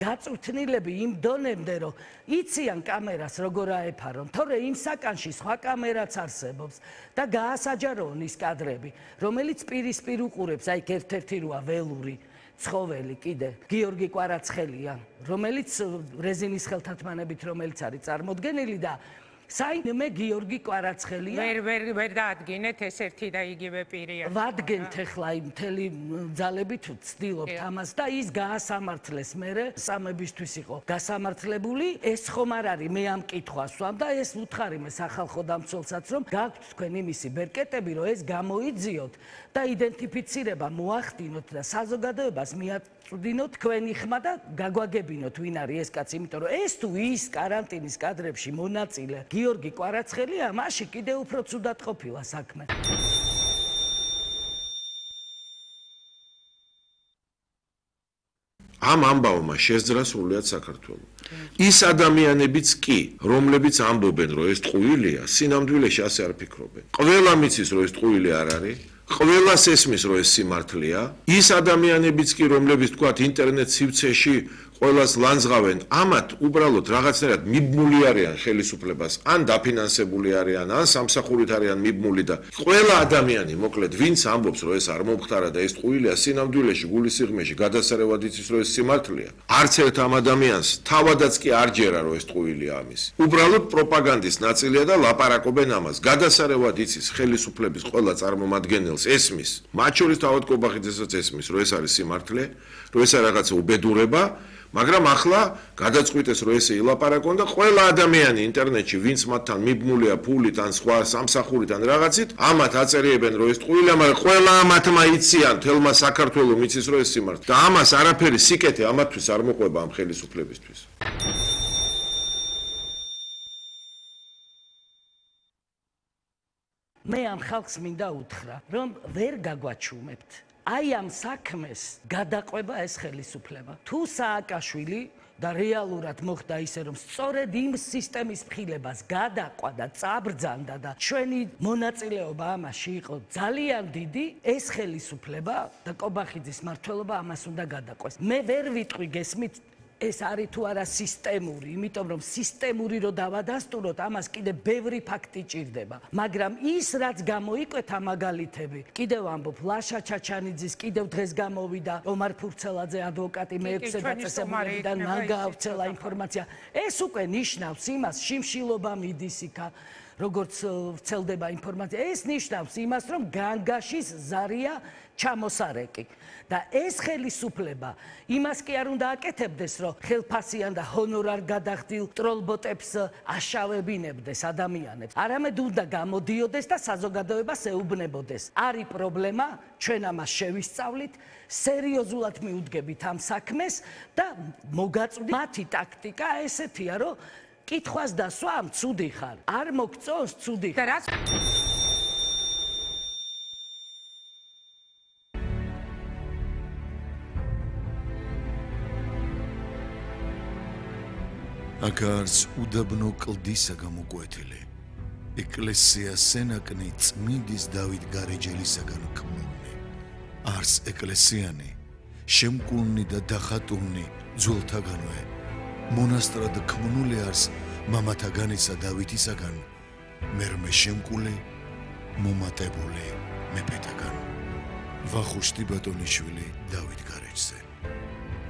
გაწვრთნილები იმ დონემდე, რომ იციან კამერას როგორ აეფარონ, თორე იმ საკანში სხვა კამერაც არსებობს და გაასაჯაროონ ის კადრები, რომელიც პირისპირ უყურებს, აი ერთ-ერთი როა ველური ცხოველი კიდე გიორგი კვარაცხელია, რომელიც რეზინის ხელთათმანებით რომელიც არის წარმოდგენილი და საინმე გიორგი კვარაცხელია. ვერ დაადგინეთ ეს ერთი და იგივე პირია. ვადგენთ ახლა იმ მთელი ძალებით ვცდილობთ ამას და ის გაასამართლეს მერე სამებისთვის იყო გასამართლებული. ეს ხომ არ არის მე ამ კითხვას ვამ და ეს ვუთხარი მე სახალხო დამცველსაც რომ გაქვთ თქვენ იმისი ბერკეტები რომ ეს გამოიძიოთ და იდენტიფიცირება მოახდინოთ და საზოგადოებას მიაწვდინოთ თქვენი ხმა და გაგვაგებინოთ ვინ არის ეს კაცი, იმიტომ რომ ეს თუ ის კარანტინის კადრებში მონაწილე გიორგი კვარაცხელია, მაშინ კიდევ უფრო ცუდად ყოფილა საქმე. ამ ამბავმა შეძრა სრულიად საქართველო. ის ადამიანებიც კი, რომლებიც ამბობენ, რომ ეს ტყუილია, სინამდვილეში ასე არ ფიქრობენ. ყველა მიცის, რომ ეს ტყუილი არ არის. ყველას ესმის, რომ ეს სიმართლეა. ის ადამიანებიც კი, რომლებიც თქვათ ინტერნეტ სივრცეში ყველას ლანძღავენ, ამათ უბრალოდ რაღაცნაირად მიბმული არიან ხელისუფლებას, ან დაფინანსებული არიან, ან სამსახურით არიან მიბმული და ყველა ადამიანი, მოკლედ, ვინც ამბობს, რომ ეს არ მომხდარა და ეს ტყუილია, სინამდვილეში გულისიღმეში გადასარევად იცის, რომ ეს სიმართლეა. არც ერთ ამ ადამიანს თავადაც კი არ ჯერა, რომ ეს ტყუილია ამის. უბრალოდ პროპაგანდის ნაწილია და ლაპარაკობენ ამას. გადასარევად იცის ხელისუფლების ყველა წარმომადგენელს ესმის, მათ შორის თავად კობახიძესაც ესმის, რომ ეს არის სიმართლე, რომ ეს არის რაღაცა უბედურება. მაგრამ ახლა გადაწყვიტეს, რომ ესე ილაპარაკონ და ყველა ადამიანი ინტერნეტში, ვინც მათთან მიბმულია ფულით ან სხვა სამსახურით ან რაღაცით, ამათ აწერიებენ, რომ ეს ტყუილია, მაგრამ ყველა ამათმა იციან, თელმა საქართველოს იცის, რომ ეს სიმართლე. და ამას არაფერი სიკეთე ამათთვის არ მოყვება ამ ხელისუფლებისთვის. მე ამ ხალხს მინდა უთხრა, რომ ვერ გაგვაჩუმებთ. აი ამ საქმეს გადაყვება ეს ხელისუფლება. თუ სააკაშვილი და რეალურად მოხდა ისე, რომ სწორედ იმ სისტემის მხილებას გადაყვა და წაბრძანდა და ჩვენი მონაწილეობა ამაში იყო ძალიან დიდი, ეს ხელისუფლება და კობახიძის მმართველობა ამას უნდა გადაყვეს. მე ვერ ვიტყვი გესმით ეს არის თუ არა სისტემური, იმიტომ რომ სისტემური რო დავადასტუროთ, ამას კიდე ბევრი ფაქტი ჭირდება. მაგრამ ის რაც გამოიკვეთა მაგალითები, კიდევ ამბობ ლაშა ჩაჩანიძის, კიდევ დღეს გამოვიდა ომარ ფურცელაძე ადვოკატი მე-6 დაწესებულებიდან გაავრცელა ინფორმაცია. ეს უკვე ნიშნავს იმას, შიმშილობა მიდის იქა, როგორც ვრცელდება ინფორმაცია. ეს ნიშნავს იმას, რომ განგაშის ზარია ჩამოსარეკი. და ეს ხელისუფლება იმას კი არ უნდა აკეთებდეს, რომ ხელფასიან და ჰონორარ გადახდილ ტროლბოტებს აშავებინებდეს ადამიანებს. არამედ უნდა გამოდიოდეს და საზოგადოებას ეუბნებოდეს. არის პრობლემა, ჩვენ ამას შევისწავლით, სერიოზულად მიუდგებით ამ საქმეს და მოგაწვდით. მათი ტაქტიკა ესეთია, რომ კითხვას დასვა მცუდი ხარ. არ მოგწონს ცუდი ხარ. აკარს უდაბნო კლდისა გამოკვეთილი. ეკლესია სენაკნი წმინდის დავით გარეჯელისაგან ქმნუნი. არს ეკლესიანი, შემკულნი და დახატულნი ძველთაგანვე. მონასტრად ქმნული არს მამათაგანისა დავითისაგან, მერმე შემკული, მომატებული მეფეთაგან. ვახუშტი ბატონიშვილი დავით გარეჯზე.